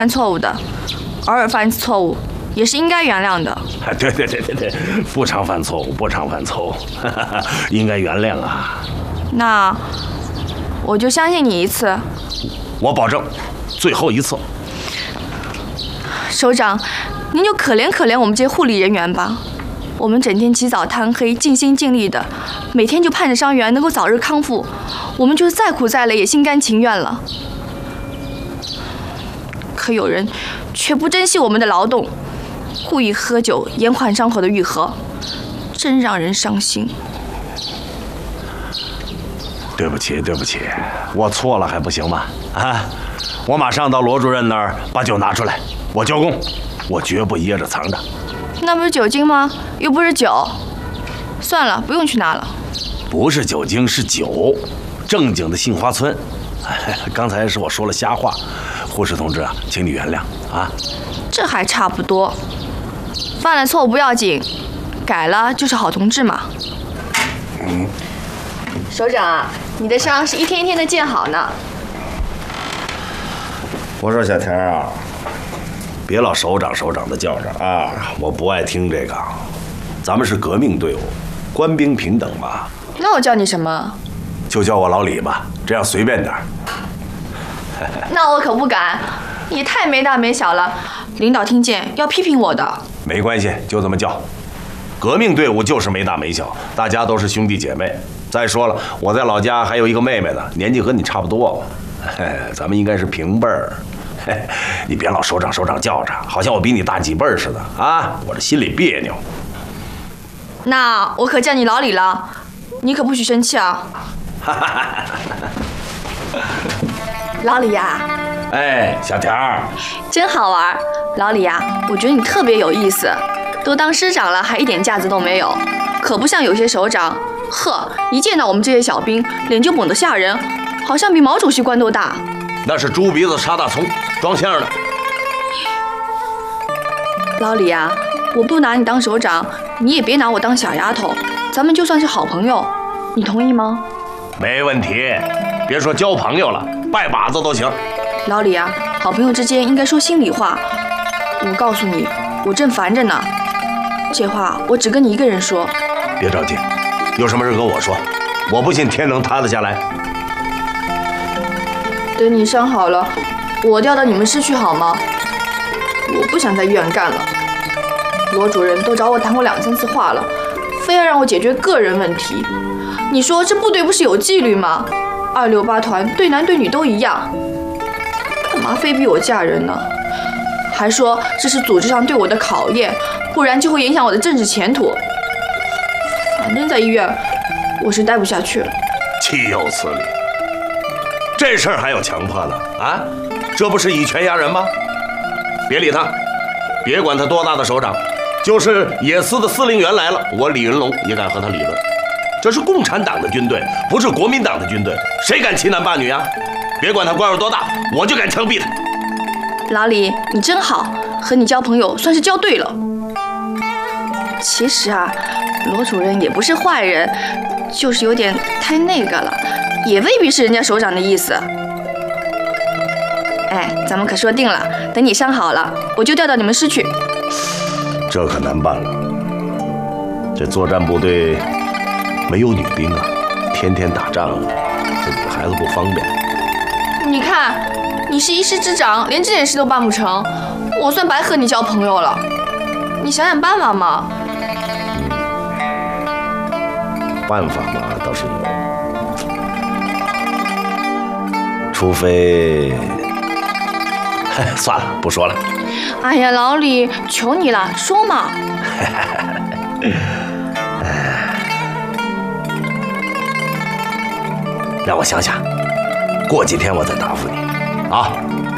犯错误的，偶尔犯一次错误也是应该原谅的。 对，不常犯错误，应该原谅啊。 那我就相信你一次。 我保证，最后一次。 首长，您就可怜我们这些护理人员吧。我们整天起早贪黑，尽心尽力的，每天就盼着伤员能够早日康复。我们就是再苦再累也心甘情愿了。可有人却不珍惜我们的劳动，故意喝酒延缓伤口的愈合，真让人伤心。 对不起，我错了还不行吗？啊，我马上到罗主任那儿把酒拿出来，我交工，我绝不掖着藏着。 那不是酒精吗？又不是酒。算了，不用去拿了。 不是酒精，是酒，正经的杏花村。刚才是我说了瞎话，护士同志啊，请你原谅啊。 这还差不多，犯了错误不要紧，改了就是好同志嘛。首长啊，你的伤是一天一天的见好呢。 我说小田啊，别老首长的叫着啊，我不爱听这个。咱们是革命队伍，官兵平等嘛。 那我叫你什么？ 就叫我老李吧，这样随便点。 那我可不敢，你太没大没小了，领导听见要批评我的。 没关系，就这么叫。革命队伍就是没大没小，大家都是兄弟姐妹。再说了，我在老家还有一个妹妹呢，年纪和你差不多，咱们应该是平辈儿。你别老首长叫着，好像我比你大几辈儿似的啊，我这心里别扭。 那我可叫你老李了，你可不许生气啊。老李呀， 哎，小田儿， 真好玩。老李呀，我觉得你特别有意思，都当师长了还一点架子都没有，可不像有些首长，一见到我们这些小兵，脸就猛得吓人，好像比毛主席官都大。 那是猪鼻子插大葱，装相的。 老李呀，我不拿你当首长，你也别拿我当小丫头，咱们就算是好朋友，你同意吗？ 没问题，别说交朋友了，拜把子都行。 老李啊，好朋友之间应该说心里话。我告诉你，我正烦着呢，这话我只跟你一个人说。 别着急，有什么事跟我说，我不信天能塌得下来。 等你伤好了，我调到你们市去好吗？我不想在医院干了。罗主任都找我谈过2、3次话了，非要让我解决个人问题。你说这部队不是有纪律吗？268团对男对女都一样，干嘛非逼我嫁人呢？还说这是组织上对我的考验，不然就会影响我的政治前途。反正在医院我是待不下去了。 岂有此理！这事儿还有强迫的啊？这不是以权压人吗？别理他，别管他多大的首长，就是野司的司令员来了，我李云龙也敢和他理论。这是共产党的军队，不是国民党的军队，谁敢欺男霸女啊？别管他官有多大，我就敢枪毙他。 老李，你真好，和你交朋友算是交对了。其实啊，罗主任也不是坏人，就是有点太那个了，也未必是人家首长的意思。哎，咱们可说定了，等你伤好了，我就调到你们师去。 这可难办了，这作战部队没有女兵啊，天天打仗，这女孩子不方便。 你看，你是一师之长，连这点事都办不成，我算白和你交朋友了。你想想办法嘛。 办法嘛，倒是有，除非，算了，不说了。 哎呀，老李，求你了，说嘛。 让我想想，过几天我再答复你，啊。